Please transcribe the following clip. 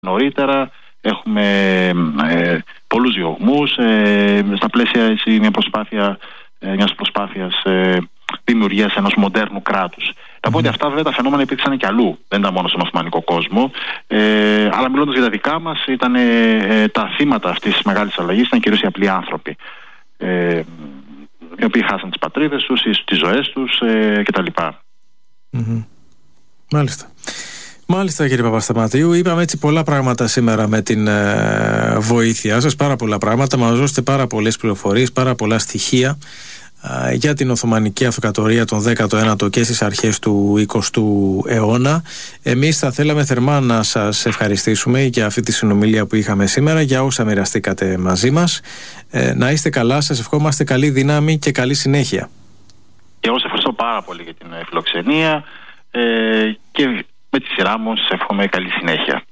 νωρίτερα. Έχουμε πολλούς διωγμούς στα πλαίσια μιας προσπάθειας δημιουργίας ενός μοντέρνου κράτους. Θα πω ότι αυτά βέβαια τα φαινόμενα υπήρξαν και αλλού, δεν ήταν μόνο στον Οθωμανικό κόσμο. Αλλά μιλώντας για τα δικά μας, ήταν τα θύματα αυτής της μεγάλης αλλαγής, ήταν κυρίως οι απλοί άνθρωποι. Οι οποίοι χάσαν τις πατρίδες τους, τις ζωές τους κτλ. Μάλιστα κύριε Παπασταματίου, είπαμε έτσι πολλά πράγματα σήμερα με την βοήθειά σας, πάρα πολλά πράγματα, μας δώσετε πάρα πολλές πληροφορίες, πάρα πολλά στοιχεία για την Οθωμανική Αυτοκρατορία τον 19ο και στις αρχές του 20ου αιώνα. Εμείς θα θέλαμε θερμά να σας ευχαριστήσουμε για αυτή τη συνομιλία που είχαμε σήμερα, για όσα μοιραστήκατε μαζί μας. Να είστε καλά, σας ευχόμαστε καλή δύναμη και καλή συνέχεια. Και εγώ σας ευχαριστώ πάρα πολύ για την φιλοξενία και με τη σειρά μου σας εύχομαι καλή συνέχεια.